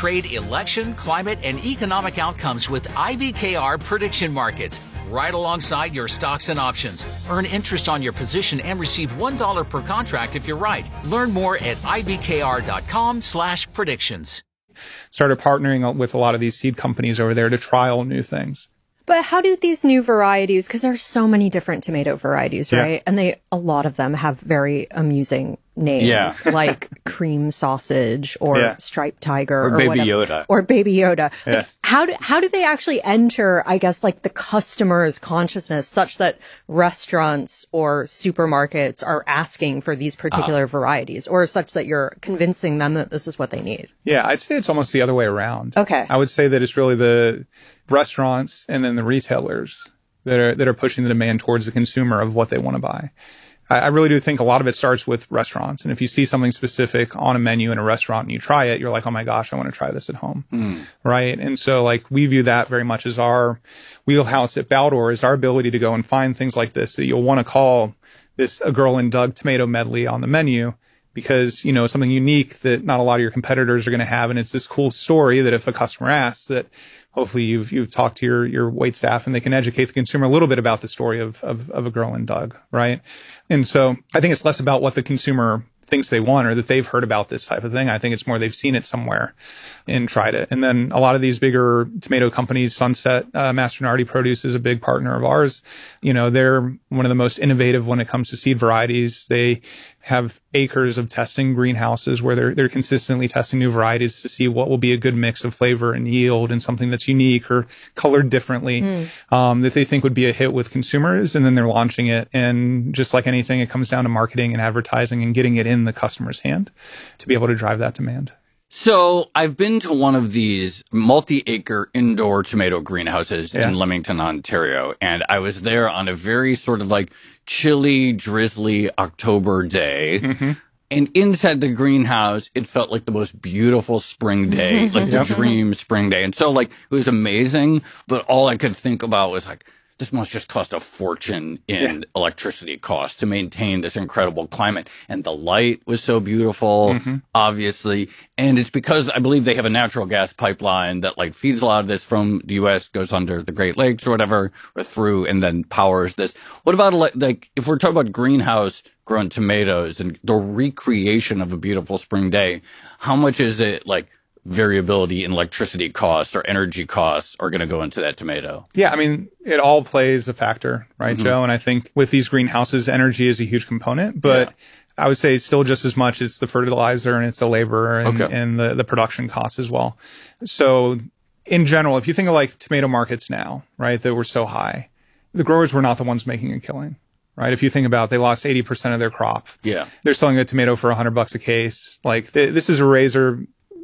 trade, election, climate, and economic outcomes with IBKR prediction markets. Right alongside your stocks and options. Earn interest on your position and receive $1 per contract if you're right. Learn more at ibkr.com/predictions. Started partnering with a lot of these seed companies over there to trial new things. But how do these new varieties, because there's so many different tomato varieties, right? And a lot of them have very amusing names, like cream sausage or striped tiger or Baby Yoda. Or Baby Yoda. Like, how do they actually enter, I guess, like the customer's consciousness such that restaurants or supermarkets are asking for these particular varieties, or such that you're convincing them that this is what they need? Yeah, I'd say it's almost the other way around. Okay. I would say that it's really the restaurants and then the retailers that are pushing the demand towards the consumer of what they want to buy. I really do think a lot of it starts with restaurants. And if you see something specific on a menu in a restaurant and you try it, you're like, oh my gosh, I want to try this at home. Right. And so like we view that very much as our wheelhouse at Baldor, is our ability to go and find things like this that you'll want to call this a Girl and Doug tomato medley on the menu, because, it's something unique that not a lot of your competitors are going to have. And it's this cool story that if a customer asks, that hopefully you've talked to your wait staff and they can educate the consumer a little bit about the story of a Girl and Doug, right? And so I think it's less about what the consumer thinks they want or that they've heard about this type of thing. I think it's more they've seen it somewhere and tried it. And then a lot of these bigger tomato companies, Sunset, Mastronardi Produce is a big partner of ours. They're one of the most innovative when it comes to seed varieties. They have acres of testing greenhouses where they're consistently testing new varieties to see what will be a good mix of flavor and yield and something that's unique or colored differently, that they think would be a hit with consumers. And then they're launching it. And just like anything, it comes down to marketing and advertising and getting it in the customer's hand to be able to drive that demand. So I've been to one of these multi-acre indoor tomato greenhouses in Leamington, Ontario, and I was there on a very sort of like chilly, drizzly October day. And inside the greenhouse, it felt like the most beautiful spring day, like the dream spring day. And so like it was amazing, but all I could think about was like, this must just cost a fortune in electricity costs to maintain this incredible climate. And the light was so beautiful, obviously. And it's because I believe they have a natural gas pipeline that like feeds a lot of this from the U.S., goes under the Great Lakes or whatever, or through, and then powers this. What about like if we're talking about greenhouse grown tomatoes and the recreation of a beautiful spring day, how much is it like variability in electricity costs or energy costs are going to go into that tomato? Yeah, I mean, it all plays a factor, right, Joe? And I think with these greenhouses, energy is a huge component, but I would say still just as much it's the fertilizer and it's the labor and the production costs as well. So in general, if you think of like tomato markets now, right, that were so high, the growers were not the ones making a killing. Right. If you think about it, they lost 80% of their crop. Yeah. They're selling a tomato for $100 a case. Like this is a razor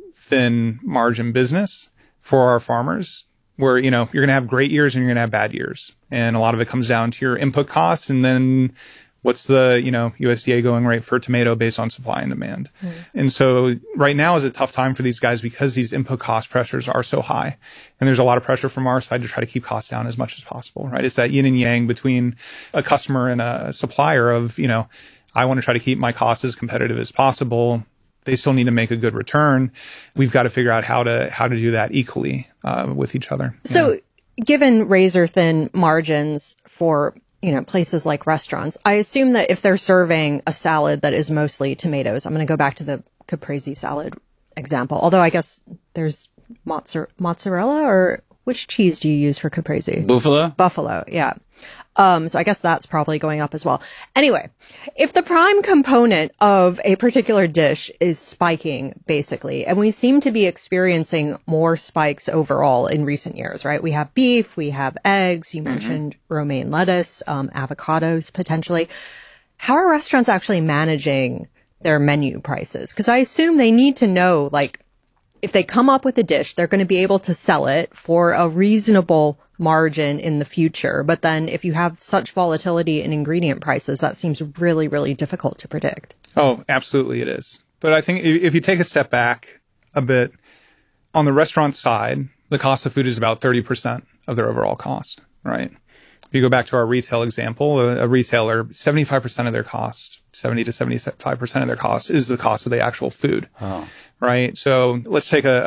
thin margin business for our farmers where, you're going to have great years and you're going to have bad years. And a lot of it comes down to your input costs and then what's the, USDA going rate for tomato based on supply and demand. And so right now is a tough time for these guys because these input cost pressures are so high. And there's a lot of pressure from our side to try to keep costs down as much as possible, right? It's that yin and yang between a customer and a supplier of, I want to try to keep my costs as competitive as possible. They still need to make a good return. We've got to figure out how to do that equally with each other. So given razor thin margins for, places like restaurants, I assume that if they're serving a salad that is mostly tomatoes, I'm going to go back to the caprese salad example. Although I guess there's mozzarella, or which cheese do you use for caprese? Buffalo, yeah. So I guess that's probably going up as well. Anyway, if the prime component of a particular dish is spiking, basically, and we seem to be experiencing more spikes overall in recent years, right? We have beef, we have eggs, you mentioned romaine lettuce, avocados potentially. How are restaurants actually managing their menu prices? Because I assume they need to know, like, if they come up with a dish, they're going to be able to sell it for a reasonable margin in the future. But then if you have such volatility in ingredient prices, that seems really, really difficult to predict. Oh, absolutely it is. But I think if you take a step back a bit, on the restaurant side, the cost of food is about 30% of their overall cost, right? If you go back to our retail example, a retailer, 75% of their cost, 70 to 75% of their cost is the cost of the actual food. Oh. Right. So let's take a